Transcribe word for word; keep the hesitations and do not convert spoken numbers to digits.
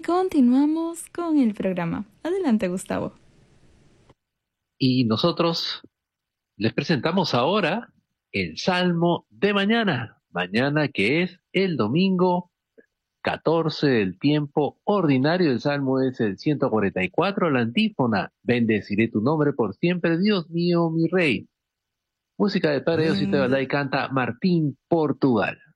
continuamos con el programa. Adelante, Gustavo. Y nosotros les presentamos ahora el Salmo de mañana. Mañana que es el domingo catorce del tiempo ordinario. El Salmo es el ciento cuarenta y cuatro, la antífona. Bendeciré tu nombre por siempre, Dios mío, mi Rey. Música de Padre Dios y Tebalay, canta Martín Portugal.